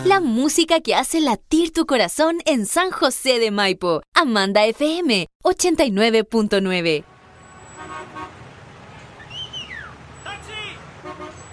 La música que hace latir tu corazón en San José de Maipo. Amanda FM 89.9.